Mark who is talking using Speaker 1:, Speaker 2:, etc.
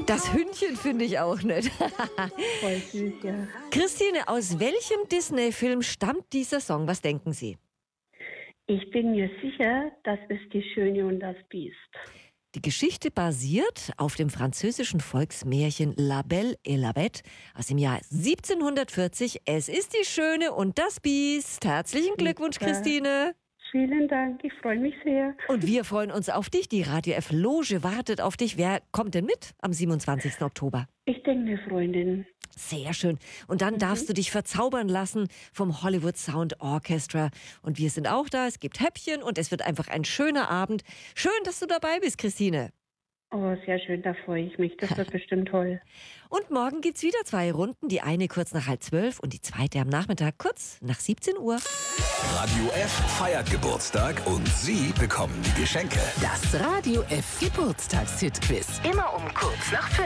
Speaker 1: Das Hündchen finde ich auch nett.
Speaker 2: Voll süß, ja.
Speaker 1: Christine, aus welchem Disney-Film stammt dieser Song? Was denken Sie?
Speaker 2: Ich bin mir sicher, das ist Die Schöne und das Biest.
Speaker 1: Die Geschichte basiert auf dem französischen Volksmärchen La Belle et la Bête aus dem Jahr 1740. Es ist die Schöne und das Biest. Herzlichen Glückwunsch, Christine.
Speaker 2: Vielen Dank, ich freue mich sehr.
Speaker 1: Und wir freuen uns auf dich. Die Radio F Loge wartet auf dich. Wer kommt denn mit am 27. Oktober?
Speaker 2: Ich denke, eine Freundin.
Speaker 1: Sehr schön. Und dann darfst du dich verzaubern lassen vom Hollywood Sound Orchestra. Und wir sind auch da. Es gibt Häppchen und es wird einfach ein schöner Abend. Schön, dass du dabei bist, Christine.
Speaker 2: Oh, sehr schön, da freue ich mich. Das wird bestimmt toll.
Speaker 1: Und morgen gibt's wieder 2 Runden. Die eine kurz nach 11:30 und die zweite am Nachmittag kurz nach 17 Uhr.
Speaker 3: Radio F feiert Geburtstag und Sie bekommen die Geschenke.
Speaker 4: Das Radio F Geburtstagshit-Quiz. Immer um kurz nach 5.